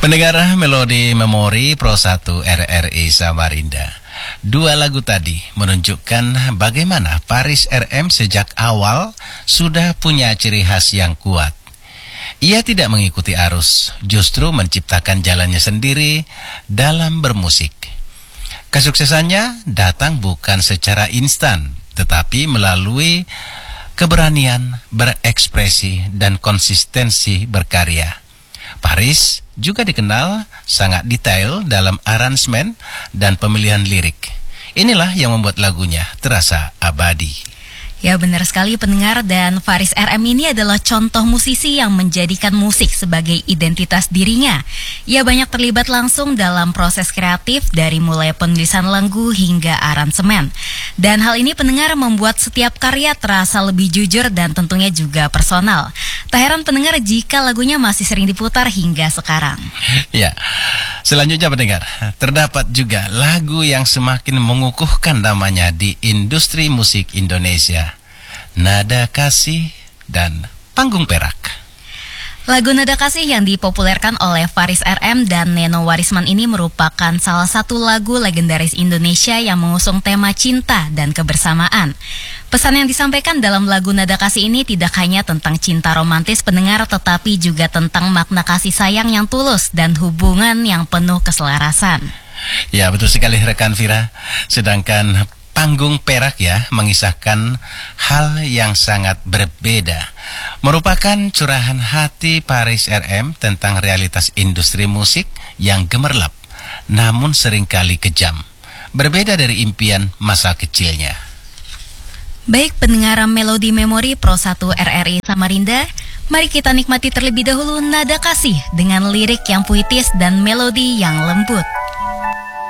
Pendengar Melodi Memori Pro 1 RRI Samarinda. Dua lagu tadi menunjukkan bagaimana Faris RM sejak awal sudah punya ciri khas yang kuat. Ia tidak mengikuti arus, justru menciptakan jalannya sendiri dalam bermusik. Kesuksesannya datang bukan secara instan, tetapi melalui keberanian berekspresi dan konsistensi berkarya. Faris juga dikenal sangat detail dalam aransemen dan pemilihan lirik. Inilah yang membuat lagunya terasa abadi. Ya, benar sekali pendengar, dan Faris RM ini adalah contoh musisi yang menjadikan musik sebagai identitas dirinya. Ia banyak terlibat langsung dalam proses kreatif dari mulai penulisan lagu hingga aransemen. Dan hal ini pendengar membuat setiap karya terasa lebih jujur dan tentunya juga personal. Tak heran pendengar jika lagunya masih sering diputar hingga sekarang. Ya, selanjutnya pendengar, terdapat juga lagu yang semakin mengukuhkan namanya di industri musik Indonesia. Nada Kasih dan Panggung Perak. Lagu Nada Kasih yang dipopulerkan oleh Faris RM dan Neno Warisman ini merupakan salah satu lagu legendaris Indonesia yang mengusung tema cinta dan kebersamaan. Pesan yang disampaikan dalam lagu Nada Kasih ini tidak hanya tentang cinta romantis pendengar, tetapi juga tentang makna kasih sayang yang tulus dan hubungan yang penuh keselarasan. Ya, betul sekali rekan Vira. Sedangkan Panggung Perak ya mengisahkan hal yang sangat berbeda. Merupakan curahan hati Faris RM tentang realitas industri musik yang gemerlap, namun seringkali kejam. Berbeda dari impian masa kecilnya. Baik pendengar Melodi Memori Pro 1 RRI Samarinda, mari kita nikmati terlebih dahulu Nada Kasih dengan lirik yang puitis dan melodi yang lembut.